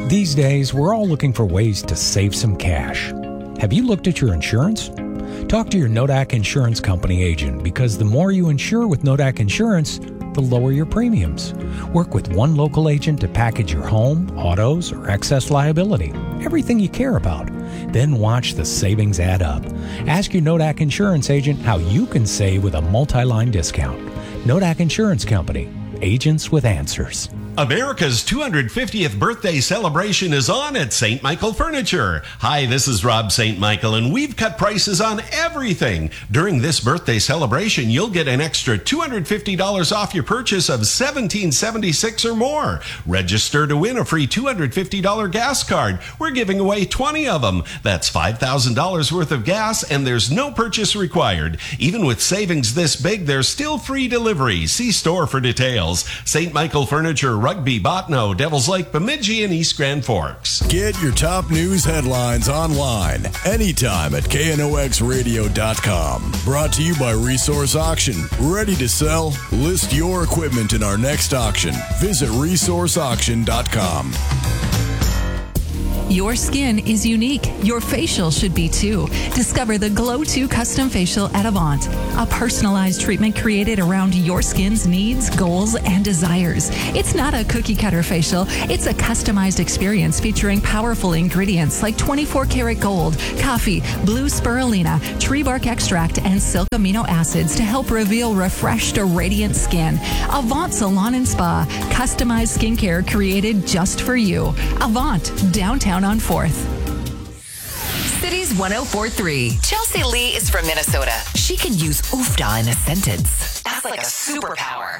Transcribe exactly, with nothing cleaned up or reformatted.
These days, we're all looking for ways to save some cash. Have you looked at your insurance? Talk to your Nodak Insurance Company agent, because the more you insure with Nodak Insurance, the lower your premiums. Work with one local agent to package your home, autos, or excess liability, everything you care about. Then watch the savings add up. Ask your Nodak Insurance agent how you can save with a multi-line discount. Nodak Insurance Company, agents with answers. America's two hundred fiftieth birthday celebration is on at Saint Michael Furniture. Hi, this is Rob Saint Michael, and we've cut prices on everything. During this birthday celebration, you'll get an extra two hundred fifty dollars off your purchase of seventeen seventy-six or more. Register to win a free two hundred fifty dollars gas card. We're giving away twenty of them. That's five thousand dollars worth of gas, and there's no purchase required. Even with savings this big, there's still free delivery. See store for details. Saint Michael Furniture, Rugby, Botno, Devils Lake, Bemidji, and East Grand Forks. Get your top news headlines online anytime at K N O X radio dot com. Brought to you by Resource Auction. Ready to sell? List your equipment in our next auction. Visit resource auction dot com. Your skin is unique. Your facial should be too. Discover the Glow two Custom Facial at Avant. A personalized treatment created around your skin's needs, goals, and desires. It's not a cookie cutter facial. It's a customized experience featuring powerful ingredients like twenty-four karat gold, coffee, blue spirulina, tree bark extract, and silk amino acids to help reveal refreshed, radiant skin. Avant Salon and Spa. Customized skincare created just for you. Avant, downtown on fourth. Cities one oh four point three. Chelsea Lee is from Minnesota. She can use oofda in a sentence. That's like a superpower.